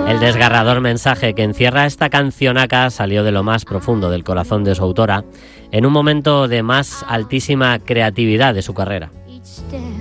El desgarrador mensaje que encierra esta cancionaca salió de lo más profundo del corazón de su autora en un momento de más altísima creatividad de su carrera.